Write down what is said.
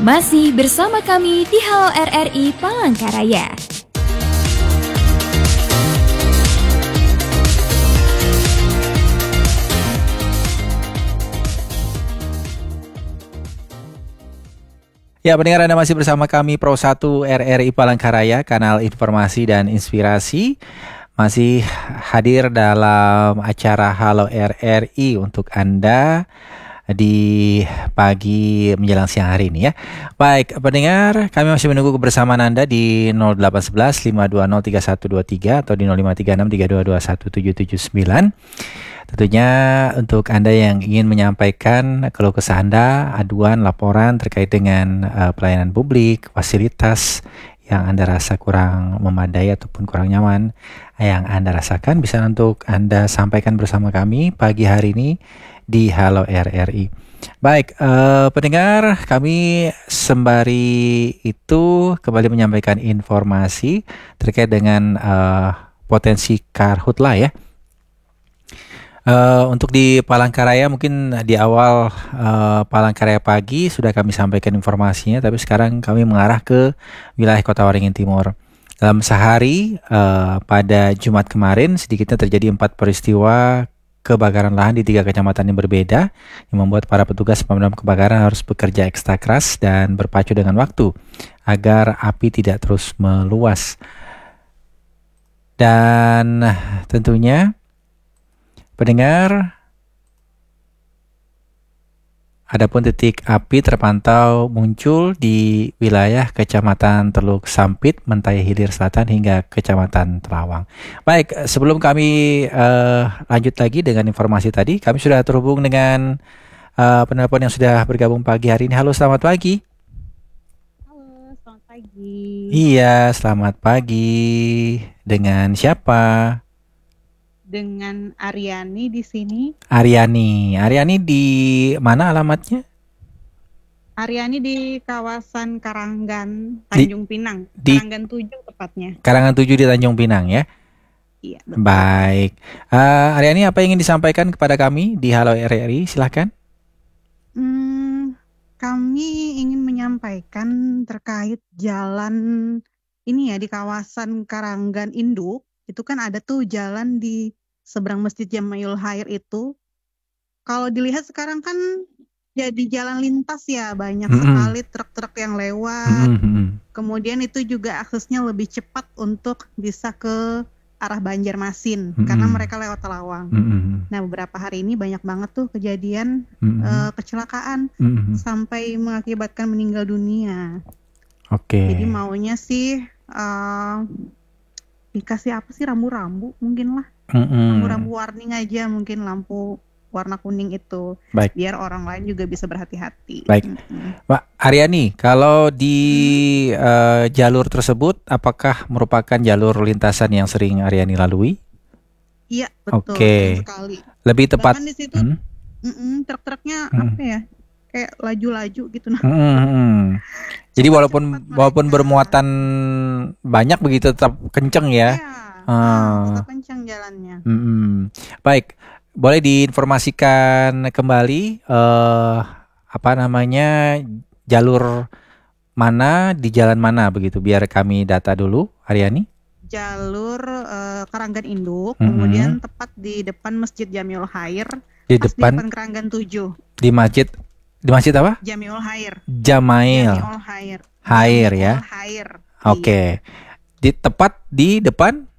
Masih bersama kami di Halo RRI Palangkaraya. Ya, pendengar, Anda masih bersama kami Pro 1 RRI Palangkaraya, kanal informasi dan inspirasi. Masih hadir dalam acara Halo RRI untuk Anda di pagi menjelang siang hari ini ya. Baik, pendengar, kami masih menunggu kebersamaan Anda di 0811 520 3123 atau di 0536 322 1779. Tentunya untuk Anda yang ingin menyampaikan keluh kesah Anda, aduan, laporan terkait dengan pelayanan publik, fasilitas yang Anda rasa kurang memadai ataupun kurang nyaman yang Anda rasakan, bisa untuk Anda sampaikan bersama kami pagi hari ini di Halo RRI. Baik, pendengar, kami sembari itu kembali menyampaikan informasi terkait dengan potensi karhutla ya. Untuk di Palangkaraya mungkin di awal Palangkaraya pagi sudah kami sampaikan informasinya, tapi sekarang kami mengarah ke wilayah Kota Waringin Timur. Dalam sehari pada Jumat kemarin sedikitnya terjadi 4 peristiwa kebakaran lahan di 3 kecamatan yang berbeda yang membuat para petugas pemadam kebakaran harus bekerja ekstra keras dan berpacu dengan waktu agar api tidak terus meluas. Dan tentunya pendengar, adapun titik api terpantau muncul di wilayah Kecamatan Teluk Sampit, Mentaya Hilir Selatan hingga Kecamatan Telawang. Baik, sebelum kami lanjut lagi dengan informasi tadi, kami sudah terhubung dengan penelpon yang sudah bergabung pagi hari ini. Halo, selamat pagi. Halo, selamat pagi. Iya, selamat pagi. Dengan siapa? Dengan Aryani di sini. Aryani di mana alamatnya? Aryani di kawasan Karanggan, Tanjung Pinang. Karanggan 7 tepatnya. Karanggan 7 di Tanjung Pinang ya? Iya, betul. Baik. Aryani, apa yang ingin disampaikan kepada kami di Halo RRI? Silahkan. Kami ingin menyampaikan terkait jalan ini ya, di kawasan Karanggan Induk. Itu kan ada tuh jalan di seberang Masjid Jamiul Khair itu. Kalau dilihat sekarang kan jadi jalan lintas ya, banyak sekali truk-truk yang lewat. Kemudian itu juga aksesnya lebih cepat untuk bisa ke arah Banjarmasin karena mereka lewat Telawang. Nah, beberapa hari ini banyak banget tuh kejadian kecelakaan sampai mengakibatkan meninggal dunia. Oke. Jadi maunya sih dikasih apa sih, rambu-rambu mungkin lah. Rambu-rambu warning aja, mungkin lampu warna kuning itu. Baik. Biar orang lain juga bisa berhati-hati. Baik. Mbak Aryani, kalau di jalur tersebut apakah merupakan jalur lintasan yang sering Aryani lalui? Iya, betul. Oke. Sekali. Lebih tepat. Bahkan di situ truk-truknya apa ya? Kayak laju-laju gitu. Jadi walaupun bermuatan banyak begitu tetap kenceng ya? Tetap kenceng jalannya. Baik, boleh diinformasikan kembali jalur mana di jalan mana begitu biar kami data dulu, Aryani? Jalur Karanggan Induk, kemudian tepat di depan Masjid Jamiul Khair, di depan Karanggan 7. Di masjid apa? Jamiul Khair. Jamiul Khair ya. Khair. Oke. Tepat di depan